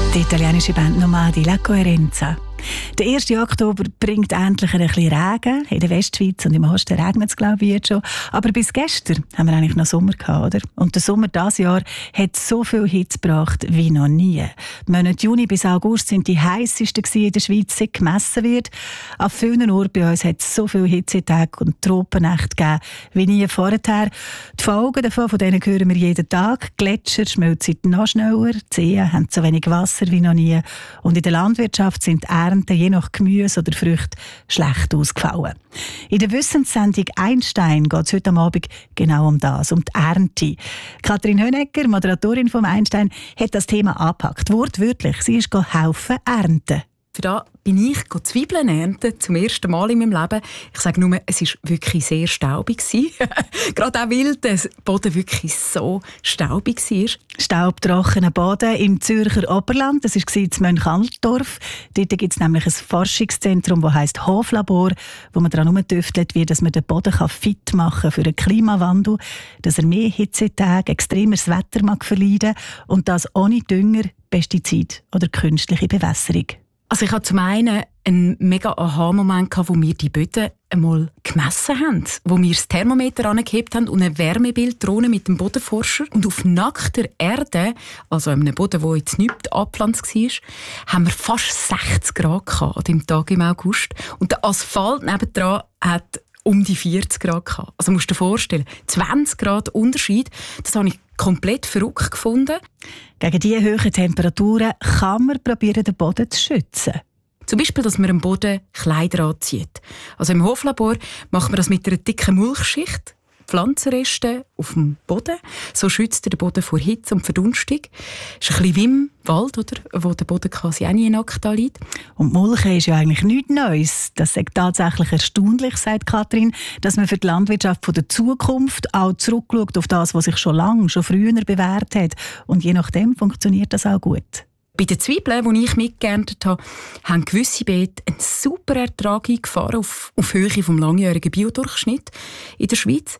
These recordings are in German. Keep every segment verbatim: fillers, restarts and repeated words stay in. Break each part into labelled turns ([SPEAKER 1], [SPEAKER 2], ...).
[SPEAKER 1] Die italienische Band Nomadi La Coerenza. Der erste Oktober bringt endlich ein bisschen Regen. In der Westschweiz und im Osten regnet es, glaube ich, jetzt schon. Aber bis gestern haben wir eigentlich noch Sommer gehabt, oder? Und der Sommer dieses Jahr hat so viel Hitze gebracht wie noch nie. Die Monate Juni bis August sind die heißesten in der Schweiz, seit gemessen wird. An vielen Orten bei uns hat es so viele Hitzetage und Tropennächte gegeben wie nie vorher. Die Folgen davon, von denen hören wir jeden Tag. Gletscher schmelzen noch schneller, die Seen haben so wenig Wasser wie noch nie. Und in der Landwirtschaft sind die Ernten je nach Gemüse oder Früchte schlecht ausgefallen. In der Wissenssendung Einstein geht es heute Abend genau um das, um die Ernte. Kathrin Hönecker, Moderatorin vom Einstein, hat das Thema angepackt. Wortwörtlich, sie ist helfen ernten.
[SPEAKER 2] Für da bin ich Zwiebeln ernten, zum ersten Mal in meinem Leben. Ich sage nur, es war wirklich sehr staubig. Gerade auch, weil der Boden wirklich so staubig war.
[SPEAKER 1] Staubtrockener Boden im Zürcher Oberland, das war in Mönchaldorf. Dort gibt es nämlich ein Forschungszentrum, das heisst Hoflabor, wo man daran herumtüftelt, wie dass man den Boden fit machen kann für den Klimawandel, dass er mehr Hitzetage, extremes Wetter mag verleiden und das ohne Dünger, Pestizid oder künstliche Bewässerung.
[SPEAKER 2] Also ich hatte zum einen einen mega Aha-Moment, wo wir die Böden einmal gemessen haben, wo wir das Thermometer angehebt haben und ein Wärmebilddrohne mit dem Bodenforscher. Und auf nackter Erde, also einem Boden, der jetzt nicht abgepflanzt war, haben wir fast sechzig Grad gehabt an dem Tag im August. Und der Asphalt nebendran hat um die vierzig Grad gehabt. Also musst du dir vorstellen, zwanzig Grad Unterschied, das habe ich komplett verrückt gefunden.
[SPEAKER 1] Gegen diese hohen Temperaturen kann man probieren, den Boden zu schützen.
[SPEAKER 2] Zum Beispiel, dass man am Boden Kleider anzieht. Also im Hoflabor macht man das mit einer dicken Mulchschicht, Pflanzenreste auf dem Boden. So schützt er den Boden vor Hitze und Verdunstung. Das ist ein bisschen wie im Wald, oder? Wo der Boden quasi auch nie nackt liegt.
[SPEAKER 1] Und Mulchen ist ja eigentlich nichts Neues. Das ist tatsächlich erstaunlich, sagt Kathrin, dass man für die Landwirtschaft von der Zukunft auch zurückschaut auf das, was sich schon lange, schon früher bewährt hat. Und je nachdem funktioniert das auch gut.
[SPEAKER 2] Bei den Zwiebeln, die ich mitgeerntet habe, haben gewisse Beete einen super Ertrag eingefahren auf, auf Höhe des langjährigen Biodurchschnitt in der Schweiz.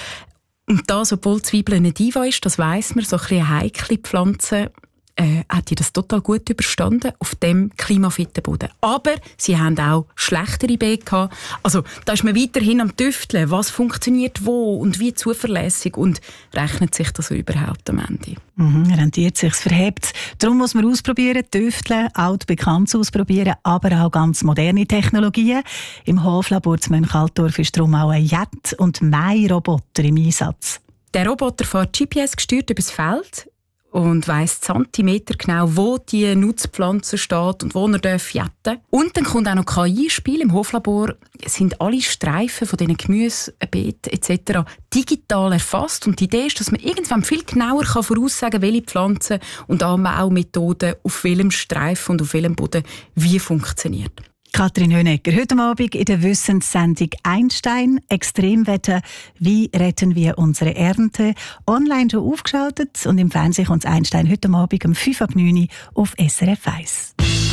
[SPEAKER 2] Und das, obwohl Zwiebeln nicht Diva ist, das weiss man, so ein bisschen eine heikle Pflanze, äh, hat die das total gut überstanden auf dem klimafitten Boden. Aber sie haben auch schlechtere Beete gehabt. Also da ist man weiterhin am Tüfteln, was funktioniert wo und wie zuverlässig und rechnet sich das überhaupt am Ende.
[SPEAKER 1] Mhm, rentiert sich, es verhebt. Darum muss man ausprobieren, tüfteln, altbekanntes ausprobieren, aber auch ganz moderne Technologien. Im Hoflabor zu Mönchaldorf ist darum auch ein Jet- und Mähroboter im Einsatz.
[SPEAKER 2] Der Roboter fährt G P S gesteuert übers Feld und weiss Zentimeter genau, wo die Nutzpflanze steht und wo er jetten darf. Und dann kommt auch noch K I ins Spiel. Im Hoflabor sind alle Streifen von diesen Gemüsebeeten et cetera digital erfasst. Und die Idee ist, dass man irgendwann viel genauer voraussagen kann, welche Pflanzen und auch Methoden auf welchem Streifen und auf welchem Boden wie funktioniert.
[SPEAKER 1] Kathrin Hönecker, heute Abend in der Wissenssendung Einstein, Extremwetter, wie retten wir unsere Ernte? Online schon aufgeschaltet und im Fernsehen kommt Einstein heute Abend um fünf ab neun auf S R F eins.